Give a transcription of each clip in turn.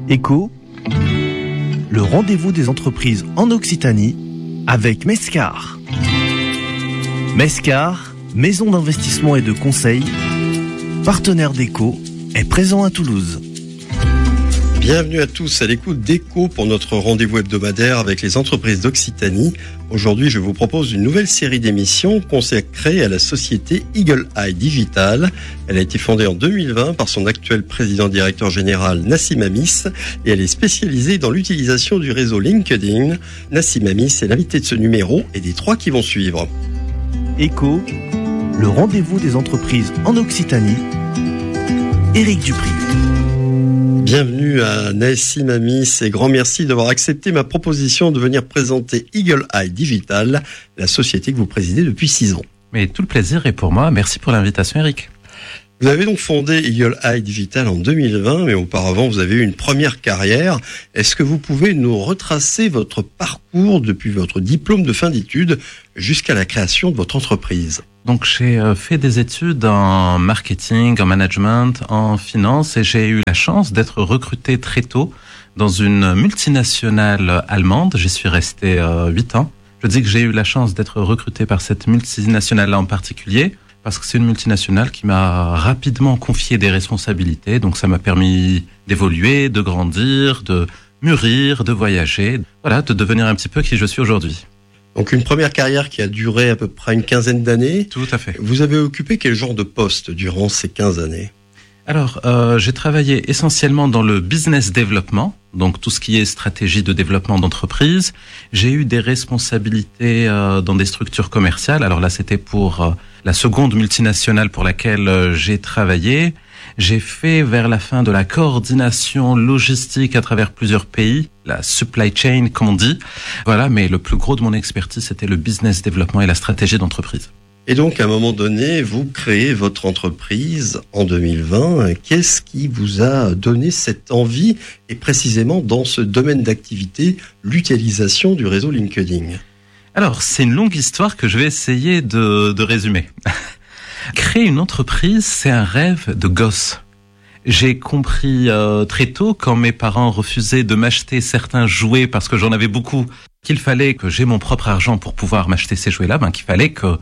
Écho, le rendez-vous des entreprises en Occitanie avec Mescar. Mescar, maison d'investissement et de conseil, partenaire d'Écho, est présent à Toulouse. Bienvenue à tous à l'écoute d'Écho pour notre rendez-vous hebdomadaire avec les entreprises d'Occitanie. Aujourd'hui, je vous propose une nouvelle série d'émissions consacrée à la société Eagle Eye Digital. Elle a été fondée en 2020 par son actuel président-directeur général Nassim Amis et elle est spécialisée dans l'utilisation du réseau LinkedIn. Nassim Amis est l'invité de ce numéro et des 3 qui vont suivre. Écho, le rendez-vous des entreprises en Occitanie. Éric Dupri. Bienvenue à Nassim Amis et grand merci d'avoir accepté ma proposition de venir présenter Eagle Eye Digital, la société que vous présidez depuis 6 ans. Mais tout le plaisir est pour moi. Merci pour l'invitation, Eric. Vous avez donc fondé Eagle Eye Digital en 2020, mais auparavant vous avez eu une première carrière. Est-ce que vous pouvez nous retracer votre parcours depuis votre diplôme de fin d'études jusqu'à la création de votre entreprise ? Donc j'ai fait des études en marketing, en management, en finance et j'ai eu la chance d'être recruté très tôt dans une multinationale allemande. J'y suis resté 8 ans. Je dis que j'ai eu la chance d'être recruté par cette multinationale-là en particulier parce que c'est une multinationale qui m'a rapidement confié des responsabilités. Donc ça m'a permis d'évoluer, de grandir, de mûrir, de voyager, voilà, de devenir un petit peu qui je suis aujourd'hui. Donc une première carrière qui a duré à peu près une quinzaine d'années. Tout à fait. Vous avez occupé quel genre de poste durant ces 15 années ? Alors, j'ai travaillé essentiellement dans le business development, donc tout ce qui est stratégie de développement d'entreprise. J'ai eu des responsabilités dans des structures commerciales. Alors là, c'était pour la seconde multinationale pour laquelle j'ai travaillé. J'ai fait vers la fin de la coordination logistique à travers plusieurs pays, la supply chain comme on dit. Voilà, mais le plus gros de mon expertise, c'était le business development et la stratégie d'entreprise. Et donc, à un moment donné, vous créez votre entreprise en 2020. Qu'est-ce qui vous a donné cette envie, et précisément dans ce domaine d'activité, l'utilisation du réseau LinkedIn ? Alors, c'est une longue histoire que je vais essayer de résumer. Créer une entreprise, c'est un rêve de gosse. J'ai compris très tôt, quand mes parents refusaient de m'acheter certains jouets parce que j'en avais beaucoup, qu'il fallait que j'ai mon propre argent pour pouvoir m'acheter ces jouets-là, qu'il fallait que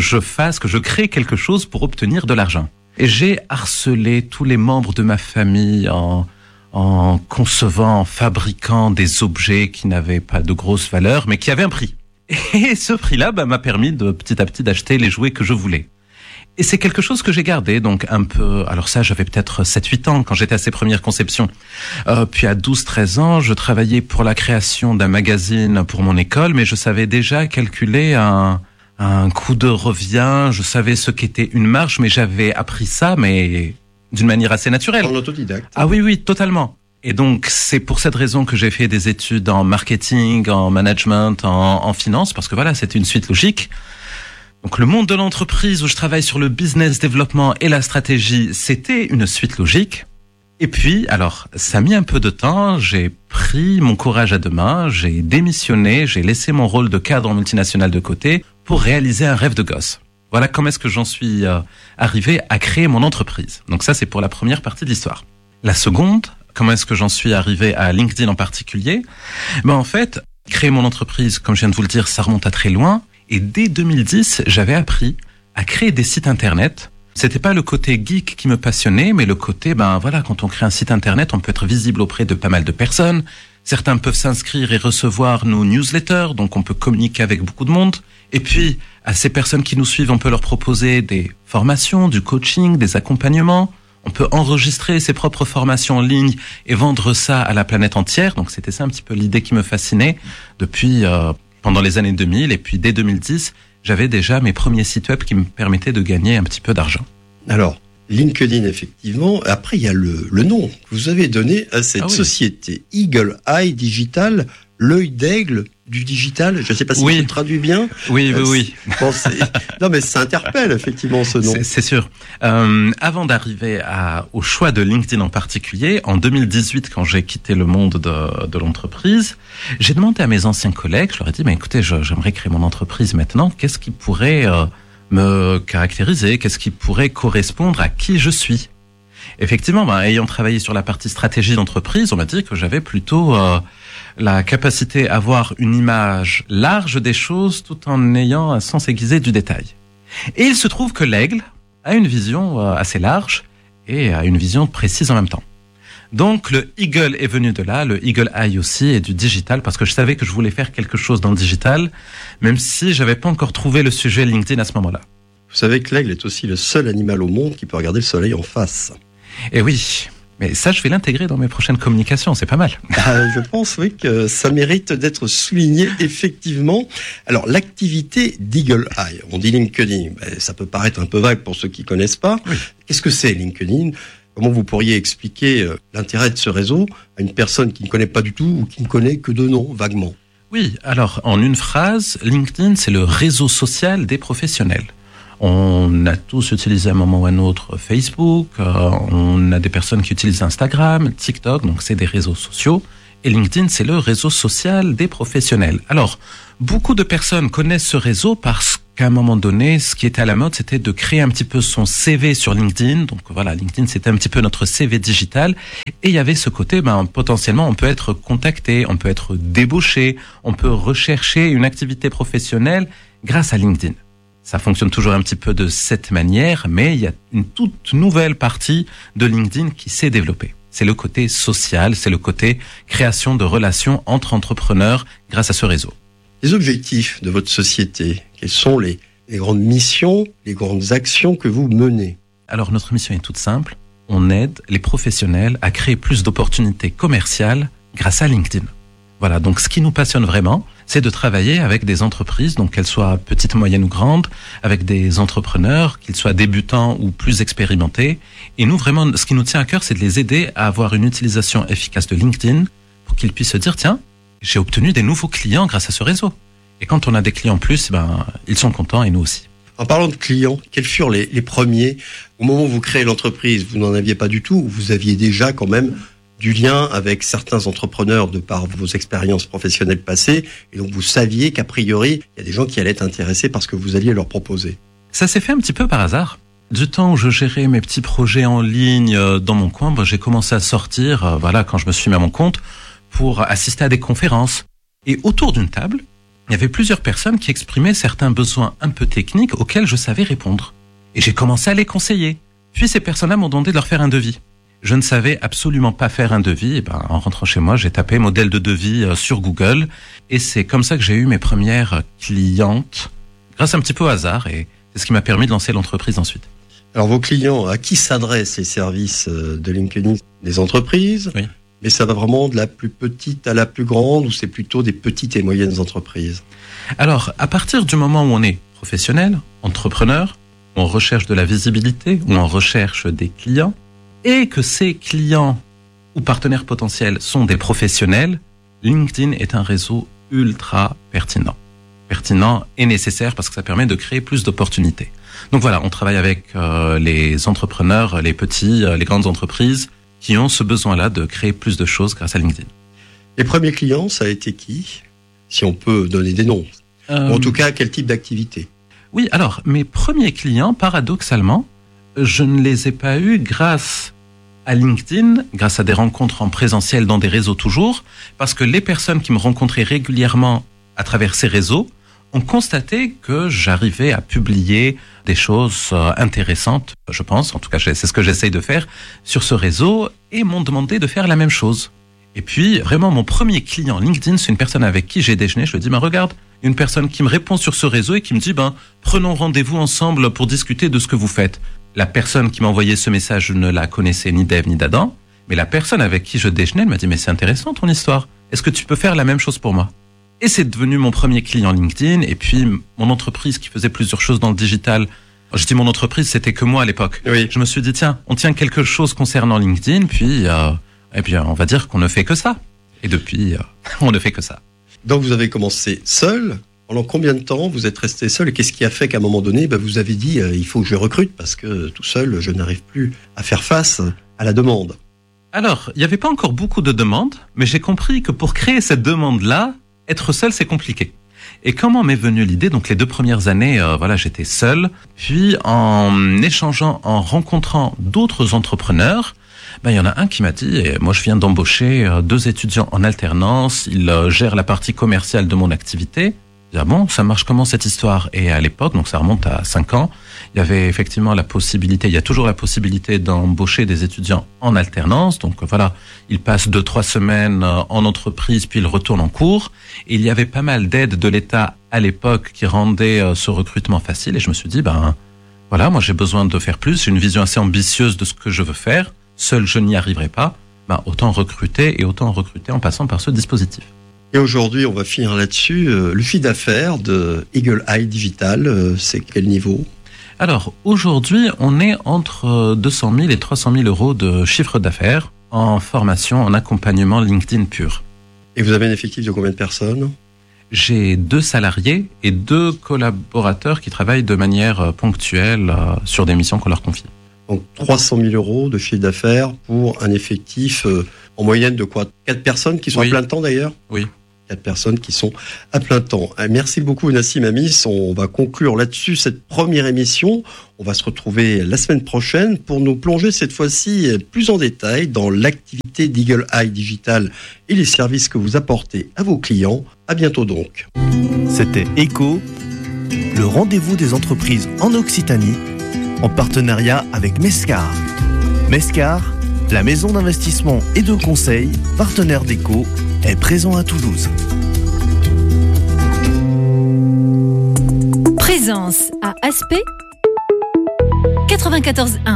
je crée quelque chose pour obtenir de l'argent. Et j'ai harcelé tous les membres de ma famille en concevant, en fabriquant des objets qui n'avaient pas de grosse valeur, mais qui avaient un prix. Et ce prix-là m'a permis de petit à petit d'acheter les jouets que je voulais. Et c'est quelque chose que j'ai gardé, donc un peu... Alors ça, j'avais peut-être 7-8 ans quand j'étais à ces premières conceptions. Puis à 12-13 ans, je travaillais pour la création d'un magazine pour mon école, mais je savais déjà calculer un coût de revient, je savais ce qu'était une marge, mais j'avais appris ça, mais d'une manière assez naturelle. En autodidacte. Ah oui, totalement. Et donc, c'est pour cette raison que j'ai fait des études en marketing, en management, en finance, parce que voilà, c'était une suite logique. Donc le monde de l'entreprise où je travaille sur le business développement et la stratégie, c'était une suite logique. Et puis, alors, ça a mis un peu de temps, j'ai pris mon courage à deux mains, j'ai démissionné, j'ai laissé mon rôle de cadre en multinationale de côté pour réaliser un rêve de gosse. Voilà comment est-ce que j'en suis arrivé à créer mon entreprise. Donc ça, c'est pour la première partie de l'histoire. La seconde, comment est-ce que j'en suis arrivé à LinkedIn en particulier ? En fait, créer mon entreprise, comme je viens de vous le dire, ça remonte à très loin. Et dès 2010, j'avais appris à créer des sites internet. C'était pas le côté geek qui me passionnait, mais le côté, quand on crée un site internet, on peut être visible auprès de pas mal de personnes. Certains peuvent s'inscrire et recevoir nos newsletters, donc on peut communiquer avec beaucoup de monde. Et puis, à ces personnes qui nous suivent, on peut leur proposer des formations, du coaching, des accompagnements. On peut enregistrer ses propres formations en ligne et vendre ça à la planète entière. Donc c'était ça un petit peu l'idée qui me fascinait depuis... pendant les années 2000, et puis dès 2010, j'avais déjà mes premiers sites web qui me permettaient de gagner un petit peu d'argent. Alors, LinkedIn, effectivement. Après, il y a le nom que vous avez donné à cette société. Eagle Eye Digital, l'œil d'aigle du digital. Je ne sais pas si je le traduis bien. Oui. Bon, non, mais ça interpelle, effectivement, ce nom. C'est sûr. Avant d'arriver au choix de LinkedIn en particulier, en 2018, quand j'ai quitté le monde de l'entreprise, j'ai demandé à mes anciens collègues, je leur ai dit, écoutez, j'aimerais créer mon entreprise maintenant. Qu'est-ce qui pourrait me caractériser? Qu'est-ce qui pourrait correspondre à qui je suis? Effectivement, ayant travaillé sur la partie stratégie d'entreprise, on m'a dit que j'avais plutôt la capacité à avoir une image large des choses tout en ayant un sens aiguisé du détail. Et il se trouve que l'aigle a une vision assez large et a une vision précise en même temps. Donc le Eagle est venu de là, le Eagle Eye aussi, et du digital, parce que je savais que je voulais faire quelque chose dans le digital, même si j'avais pas encore trouvé le sujet LinkedIn à ce moment-là. Vous savez que l'aigle est aussi le seul animal au monde qui peut regarder le soleil en face. Et oui, mais ça je vais l'intégrer dans mes prochaines communications, c'est pas mal. Je pense oui que ça mérite d'être souligné effectivement. Alors l'activité d'Eagle Eye, on dit LinkedIn, ça peut paraître un peu vague pour ceux qui connaissent pas. Oui. Qu'est-ce que c'est LinkedIn ? Comment vous pourriez expliquer l'intérêt de ce réseau à une personne qui ne connaît pas du tout ou qui ne connaît que de nom, vaguement ? Oui, alors en une phrase, LinkedIn, c'est le réseau social des professionnels. On a tous utilisé à un moment ou à un autre Facebook, on a des personnes qui utilisent Instagram, TikTok, donc c'est des réseaux sociaux. Et LinkedIn, c'est le réseau social des professionnels. Alors, beaucoup de personnes connaissent ce réseau parce qu'à un moment donné, ce qui était à la mode, c'était de créer un petit peu son CV sur LinkedIn. Donc voilà, LinkedIn, c'était un petit peu notre CV digital. Et il y avait ce côté, potentiellement, on peut être contacté, on peut être débauché, on peut rechercher une activité professionnelle grâce à LinkedIn. Ça fonctionne toujours un petit peu de cette manière, mais il y a une toute nouvelle partie de LinkedIn qui s'est développée. C'est le côté social, c'est le côté création de relations entre entrepreneurs grâce à ce réseau. Les objectifs de votre société, quelles sont les grandes missions, les grandes actions que vous menez ? Alors notre mission est toute simple, on aide les professionnels à créer plus d'opportunités commerciales grâce à LinkedIn. Voilà, donc ce qui nous passionne vraiment, c'est de travailler avec des entreprises, donc qu'elles soient petites, moyennes ou grandes, avec des entrepreneurs, qu'ils soient débutants ou plus expérimentés. Et nous, vraiment, ce qui nous tient à cœur, c'est de les aider à avoir une utilisation efficace de LinkedIn pour qu'ils puissent se dire, tiens, j'ai obtenu des nouveaux clients grâce à ce réseau. Et quand on a des clients en plus, ils sont contents et nous aussi. En parlant de clients, quels furent les premiers ? Au moment où vous créez l'entreprise, vous n'en aviez pas du tout, ou vous aviez déjà quand même du lien avec certains entrepreneurs de par vos expériences professionnelles passées, et donc vous saviez qu'a priori, il y a des gens qui allaient être intéressés par ce que vous alliez leur proposer. Ça s'est fait un petit peu par hasard. Du temps où je gérais mes petits projets en ligne dans mon coin, j'ai commencé à sortir, quand je me suis mis à mon compte, pour assister à des conférences. Et autour d'une table, il y avait plusieurs personnes qui exprimaient certains besoins un peu techniques auxquels je savais répondre. Et j'ai commencé à les conseiller. Puis ces personnes-là m'ont demandé de leur faire un devis. Je ne savais absolument pas faire un devis. En rentrant chez moi, j'ai tapé modèle de devis sur Google. Et c'est comme ça que j'ai eu mes premières clientes, grâce un petit peu au hasard. Et c'est ce qui m'a permis de lancer l'entreprise ensuite. Alors vos clients, à qui s'adressent les services de LinkedIn ? Des entreprises ? Oui. Mais ça va vraiment de la plus petite à la plus grande, ou c'est plutôt des petites et moyennes entreprises ? Alors, à partir du moment où on est professionnel, entrepreneur, on recherche de la visibilité, ou on recherche des clients, et que ces clients ou partenaires potentiels sont des professionnels, LinkedIn est un réseau ultra pertinent. Pertinent et nécessaire parce que ça permet de créer plus d'opportunités. Donc voilà, on travaille avec les entrepreneurs, les petits, les grandes entreprises qui ont ce besoin-là de créer plus de choses grâce à LinkedIn. Les premiers clients, ça a été qui ? Si on peut donner des noms. Ou en tout cas, quel type d'activité ? Oui, alors, mes premiers clients, paradoxalement, je ne les ai pas eus grâce à LinkedIn, grâce à des rencontres en présentiel dans des réseaux toujours, parce que les personnes qui me rencontraient régulièrement à travers ces réseaux ont constaté que j'arrivais à publier des choses intéressantes, je pense, en tout cas c'est ce que j'essaye de faire sur ce réseau, et m'ont demandé de faire la même chose. Et puis vraiment mon premier client LinkedIn, c'est une personne avec qui j'ai déjeuné, je lui dis regarde, une personne qui me répond sur ce réseau et qui me dit prenons rendez-vous ensemble pour discuter de ce que vous faites. La personne qui m'a envoyé ce message, je ne la connaissais ni d'Ève ni d'Adam, mais la personne avec qui je déjeunais, elle m'a dit mais c'est intéressant ton histoire, est-ce que tu peux faire la même chose pour moi ? Et c'est devenu mon premier client LinkedIn, et puis mon entreprise qui faisait plusieurs choses dans le digital. Je dis mon entreprise, c'était que moi à l'époque. Oui. Je me suis dit tiens, on tient quelque chose concernant LinkedIn, puis on va dire qu'on ne fait que ça. Et depuis, on ne fait que ça. Donc vous avez commencé seul. Pendant combien de temps vous êtes resté seul, et qu'est-ce qui a fait qu'à un moment donné, vous avez dit il faut que je recrute parce que tout seul, je n'arrive plus à faire face à la demande. Alors, il n'y avait pas encore beaucoup de demandes, mais j'ai compris que pour créer cette demande-là, être seul, c'est compliqué. Et comment m'est venue l'idée? Donc les 2 premières années, j'étais seul. Puis en échangeant, en rencontrant d'autres entrepreneurs, il y en a un qui m'a dit, et moi je viens d'embaucher 2 étudiants en alternance, ils gèrent la partie commerciale de mon activité. Je dis, ah bon, ça marche comment cette histoire? Et à l'époque, donc ça remonte à 5 ans, il y avait effectivement la possibilité, il y a toujours la possibilité d'embaucher des étudiants en alternance. Donc ils passent 2-3 semaines en entreprise, puis ils retournent en cours. Et il y avait pas mal d'aides de l'État à l'époque qui rendaient ce recrutement facile. Et je me suis dit, moi j'ai besoin de faire plus, j'ai une vision assez ambitieuse de ce que je veux faire. Seul, je n'y arriverai pas. Autant recruter en passant par ce dispositif. Et aujourd'hui, on va finir là-dessus. Le chiffre d'affaires de Eagle Eye Digital, c'est quel niveau? Alors, aujourd'hui, on est entre 200 000 et 300 000 euros de chiffre d'affaires en formation, en accompagnement LinkedIn pur. Et vous avez un effectif de combien de personnes? J'ai 2 salariés et 2 collaborateurs qui travaillent de manière ponctuelle sur des missions qu'on leur confie. Donc 300 000 euros de chiffre d'affaires pour un effectif en moyenne de quoi? 4 personnes qui sont à plein temps d'ailleurs? Oui. 4 personnes qui sont à plein temps. Merci beaucoup Nassim Amis. On va conclure là-dessus cette première émission. On va se retrouver la semaine prochaine pour nous plonger cette fois-ci plus en détail dans l'activité d'Eagle Eye Digital et les services que vous apportez à vos clients. À bientôt donc. C'était ECO, le rendez-vous des entreprises en Occitanie, en partenariat avec Mescar. Mescar, la maison d'investissement et de conseil, partenaire d'ECO, est présent à Toulouse. Présence à Aspect 94.1.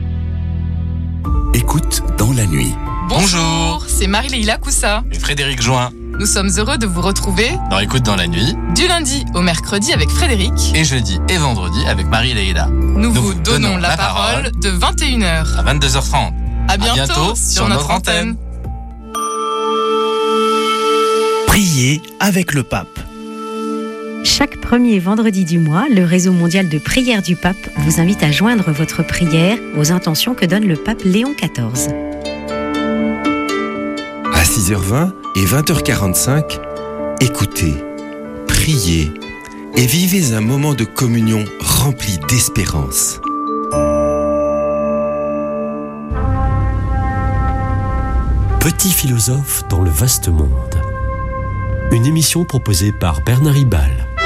Écoute dans la nuit. Bonjour, c'est Marie-Leila Coussa et Frédéric Join. Nous sommes heureux de vous retrouver dans Écoute dans la nuit, du lundi au mercredi avec Frédéric et jeudi et vendredi avec Marie-Leila. Nous vous donnons la parole de 21h à 22h30. À bientôt sur notre antenne. Priez avec le pape. Chaque premier vendredi du mois, le réseau mondial de prière du pape vous invite à joindre votre prière aux intentions que donne le pape Léon XIV. À 6h20 et 20h45, écoutez, priez et vivez un moment de communion rempli d'espérance. Petit philosophe dans le vaste monde. Une émission proposée par Bernard Hibal.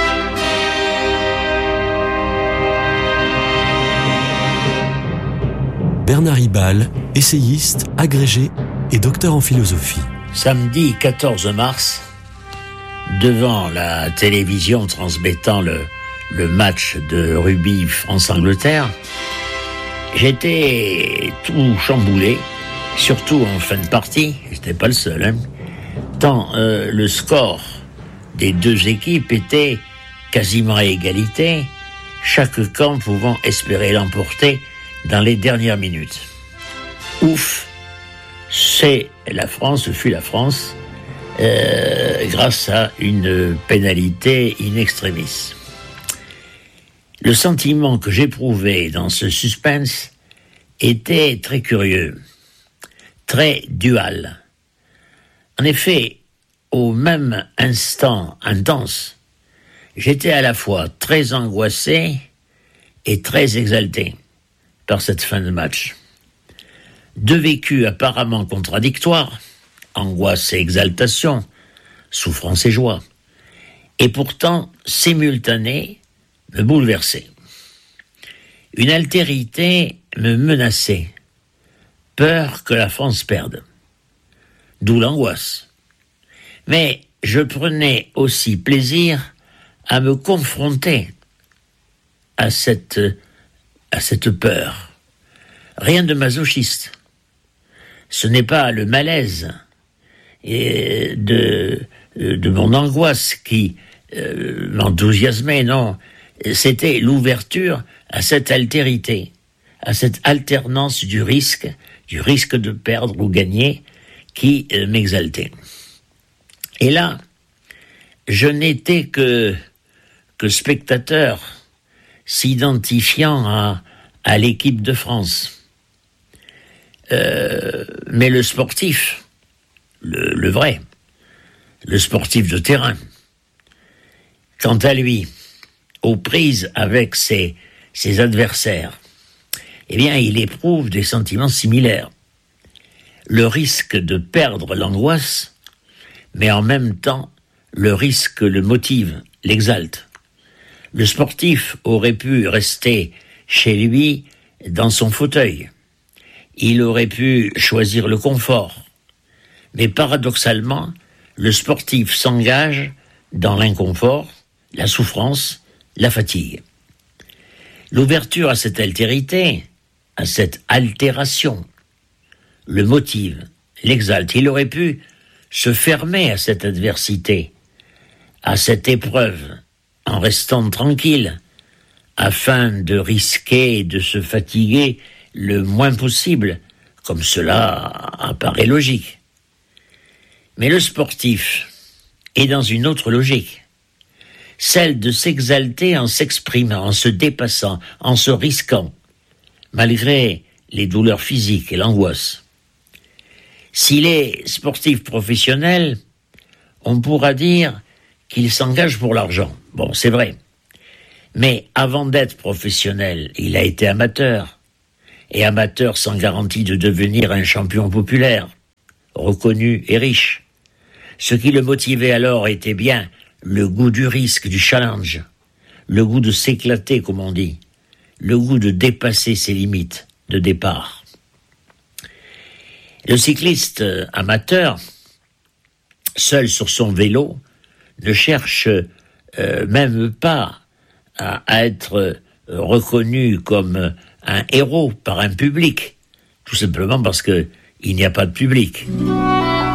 Bernard Hibal, essayiste, agrégé et docteur en philosophie. Samedi 14 mars, devant la télévision transmettant le match de rugby France-Angleterre, j'étais tout chamboulé, surtout en fin de partie, j'étais pas le seul, tant le score des 2 équipes était quasiment à égalité, chaque camp pouvant espérer l'emporter dans les dernières minutes. Ouf, c'est la France, ce fut la France, grâce à une pénalité in extremis. Le sentiment que j'éprouvais dans ce suspense était très curieux, très dual. En effet, au même instant intense, j'étais à la fois très angoissé et très exalté par cette fin de match. 2 vécus apparemment contradictoires, angoisse et exaltation, souffrance et joie, et pourtant simultanés, me bouleversaient. Une altérité me menaçait, peur que la France perde, d'où l'angoisse. Mais je prenais aussi plaisir à me confronter à cette peur. Rien de masochiste. Ce n'est pas le malaise et de mon angoisse qui m'enthousiasmait, non. C'était l'ouverture à cette altérité, à cette alternance du risque de perdre ou gagner qui m'exaltait. Et là, je n'étais que spectateur s'identifiant à l'équipe de France. Mais le sportif, le vrai, le sportif de terrain, quant à lui, aux prises avec ses adversaires, eh bien, il éprouve des sentiments similaires. Le risque de perdre l'angoisse, mais en même temps, le risque le motive, l'exalte. Le sportif aurait pu rester chez lui dans son fauteuil. Il aurait pu choisir le confort. Mais paradoxalement, le sportif s'engage dans l'inconfort, la souffrance, la fatigue. L'ouverture à cette altérité, à cette altération, le motive, l'exalte. Il aurait pu se fermer à cette adversité, à cette épreuve, en restant tranquille, afin de risquer et de se fatiguer le moins possible, comme cela apparaît logique. Mais le sportif est dans une autre logique, celle de s'exalter en s'exprimant, en se dépassant, en se risquant, malgré les douleurs physiques et l'angoisse. S'il est sportif professionnel, on pourra dire qu'il s'engage pour l'argent. Bon, c'est vrai. Mais avant d'être professionnel, il a été amateur. Et amateur sans garantie de devenir un champion populaire, reconnu et riche. Ce qui le motivait alors était bien le goût du risque, du challenge, le goût de s'éclater, comme on dit, le goût de dépasser ses limites de départ. Le cycliste amateur, seul sur son vélo, ne cherche même pas à être reconnu comme un héros par un public, tout simplement parce qu'il n'y a pas de public.